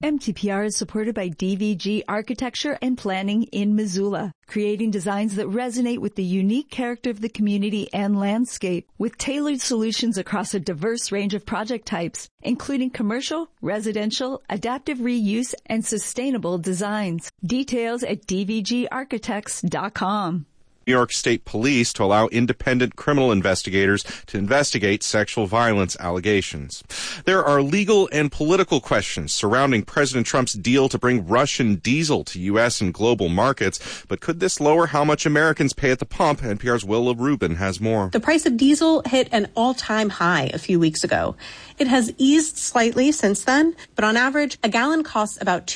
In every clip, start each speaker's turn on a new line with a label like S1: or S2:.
S1: MTPR is supported by DVG Architecture and Planning in Missoula, creating designs that resonate with the unique character of the community and landscape, with tailored solutions across a diverse range of project types, including commercial, residential, adaptive reuse, and sustainable designs. Details at dvgarchitects.com.
S2: New York State Police to allow independent criminal investigators to investigate sexual violence allegations. There are legal and political questions surrounding President Trump's deal to bring Russian diesel to U.S. and global markets, but could this lower how much Americans pay at the pump? NPR's Willa Rubin has more.
S3: The price of diesel hit an all-time high a few weeks ago. It has eased slightly since then, but on average, a gallon costs about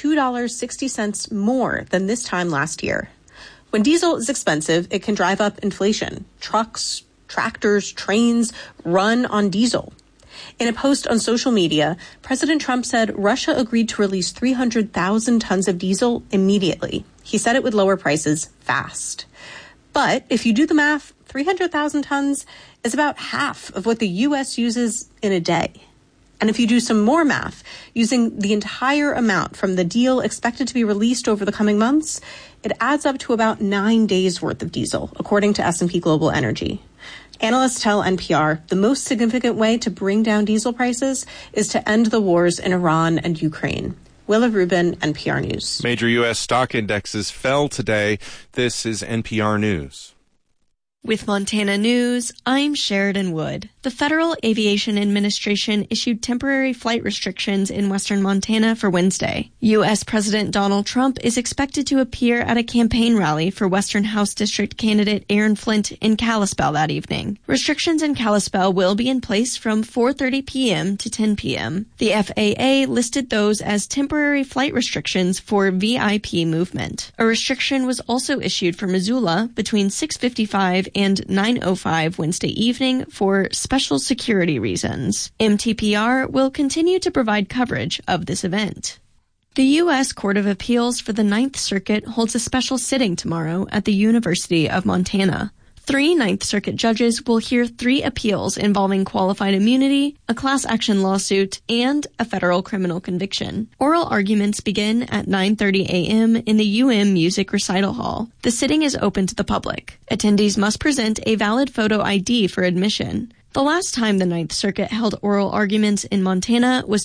S3: $2.60 more than this time last year. When diesel is expensive, it can drive up inflation. Trucks, tractors, trains run on diesel. In a post on social media, President Trump said Russia agreed to release 300,000 tons of diesel immediately. He said it would lower prices fast. But if you do the math, 300,000 tons is about half of what the U.S. uses in a day. And if you do some more math, using the entire amount from the deal expected to be released over the coming months, it adds up to about 9 days' worth of diesel, according to S&P Global Energy. Analysts tell NPR the most significant way to bring down diesel prices is to end the wars in Iran and Ukraine. Willa Rubin, NPR News.
S2: Major U.S. stock indexes fell today. This is NPR News.
S4: With Montana News, I'm Sheridan Wood. The Federal Aviation Administration issued temporary flight restrictions in western Montana for Wednesday. U.S. President Donald Trump is expected to appear at a campaign rally for Western House District candidate Aaron Flint in Kalispell that evening. Restrictions in Kalispell will be in place from 4:30 p.m. to 10 p.m. The FAA listed those as temporary flight restrictions for VIP movement. A restriction was also issued for Missoula between 6:55 and 9:05 Wednesday evening for special security reasons. MTPR will continue to provide coverage of this event. The U.S. Court of Appeals for the Ninth Circuit holds a special sitting tomorrow at the University of Montana. 3 Ninth Circuit judges will hear 3 appeals involving qualified immunity, a class action lawsuit, and a federal criminal conviction. Oral arguments begin at 9:30 a.m. in the UM Music Recital Hall. The sitting is open to the public. Attendees must present a valid photo ID for admission. The last time the Ninth Circuit held oral arguments in Montana was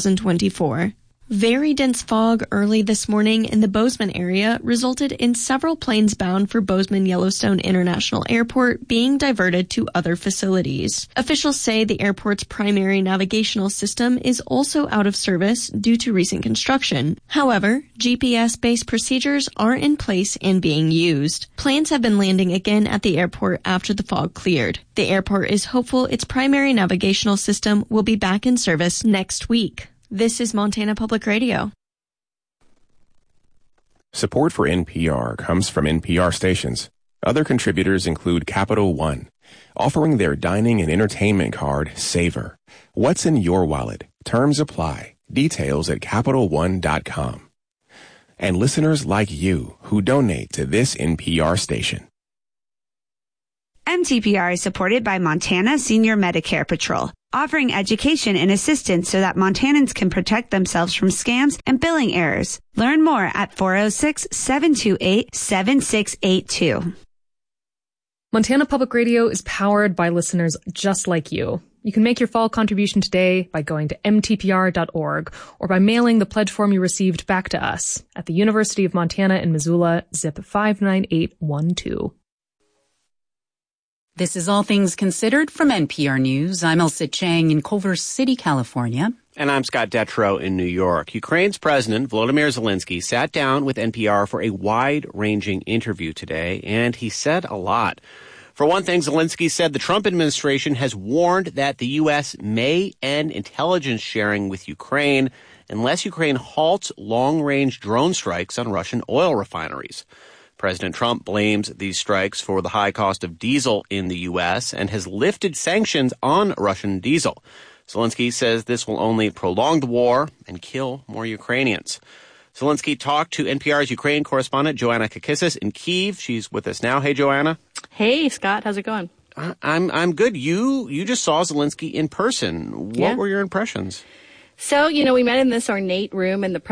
S4: 2024. Very dense fog early this morning in the Bozeman area resulted in several planes bound for Bozeman Yellowstone International Airport being diverted to other facilities. Officials say the airport's primary navigational system is also out of service due to recent construction. However, GPS-based procedures are in place and being used. Planes have been landing again at the airport after the fog cleared. The airport is hopeful its primary navigational system will be back in service next week. This is Montana Public Radio.
S5: Support for NPR comes from NPR stations. Other contributors include Capital One, offering their dining and entertainment card, Savor. What's in your wallet? Terms apply. Details at CapitalOne.com. And listeners like you who donate to this NPR station.
S6: MTPR is supported by Montana Senior Medicare Patrol, offering education and assistance so that Montanans can protect themselves from scams and billing errors. Learn more at 406-728-7682.
S7: Montana Public Radio is powered by listeners just like you. You can make your fall contribution today by going to mtpr.org or by mailing the pledge form you received back to us at the University of Montana in Missoula, zip 59812.
S8: This is All Things Considered from NPR News. I'm Elsa Chang in Culver City, California.
S9: And I'm Scott Detrow in New York. Ukraine's President Volodymyr Zelensky sat down with NPR for a wide-ranging interview today, and he said a lot. For one thing, Zelensky said the Trump administration has warned that the U.S. may end intelligence sharing with Ukraine unless Ukraine halts long-range drone strikes on Russian oil refineries. President Trump blames these strikes for the high cost of diesel in the U.S. and has lifted sanctions on Russian diesel. Zelensky says this will only prolong the war and kill more Ukrainians. Zelensky talked to NPR's Ukraine correspondent Joanna Kakissis in Kyiv. She's with us now. Hey, Joanna.
S10: Hey, Scott. How's it going?
S9: I'm good. You just saw Zelensky in person. What were your impressions?
S10: So, we met in this ornate room in the